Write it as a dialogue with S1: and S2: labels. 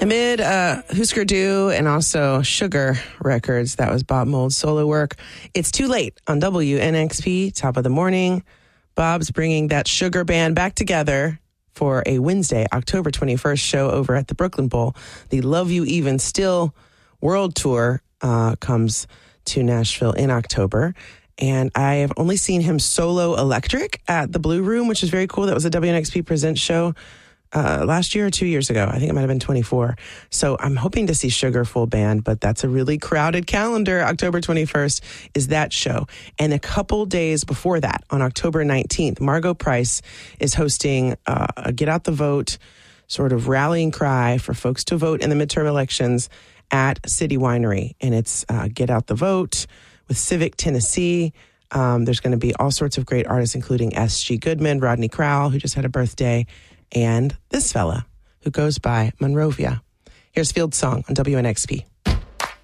S1: Amid Husker Du and also Sugar Records, that was Bob Mould's solo work. It's Too Late on WNXP, top of the morning. Bob's bringing that Sugar band back together for a Wednesday, October 21st show over at the Brooklyn Bowl. The Love You Even Still World Tour comes to Nashville in October. And I have only seen him solo electric at the Blue Room, which is very cool. That was a WNXP Presents show last year or 2 years ago. I think it might have been 24. So I'm hoping to see Sugar full band, but that's a really crowded calendar. October 21st is that show. And a couple days before that, on October 19th, Margo Price is hosting a Get Out the Vote sort of rallying cry for folks to vote in the midterm elections at City Winery. And it's Get Out the Vote with Civic Tennessee. There's going to be all sorts of great artists, including S.G. Goodman, Rodney Crowell, who just had a birthday, and this fella who goes by Monrovia. Here's Field Song on WNXP.